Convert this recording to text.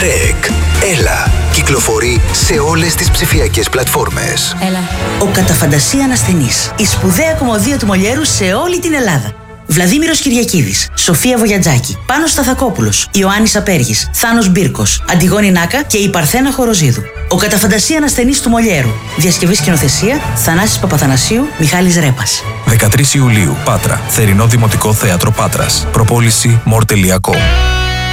REC. Έλα. Κυκλοφορεί σε όλες τις ψηφιακές πλατφόρμες. Έλα. Ο κατά φαντασία ανασθενής. Η σπουδαία κομμωδία του Μολιέρου σε όλη την Ελλάδα. Βλαδίμηρος Κυριακίδης, Σοφία Βογιατζάκη, Πάνος Σταθακόπουλος, Ιωάννης Απέργης, Θάνος Μπύρκος, Αντιγόνη Νάκα και η Παρθένα Χοροζίδου. Ο κατά φαντασία ανασθενής του Μολιέρου. Διασκευή σκηνοθεσία Θανάσης Παπαθανασίου, Μιχάλης Ρέπας. 13 Ιουλίου, Πάτρα. Θερινό Δημοτικό Θέατρο Πάτρας. Προπόληση more.com.